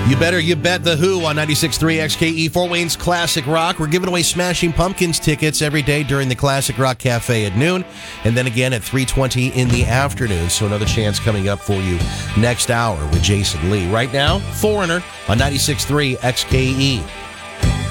You better, you bet. The Who on 96.3 XKE, Fort Wayne's Classic Rock. We're giving away Smashing Pumpkins tickets every day during the Classic Rock Cafe at noon, and then again at 3:20 in the afternoon. So another chance coming up for you next hour with Jason Lee. Right now, Foreigner on 96.3 XKE.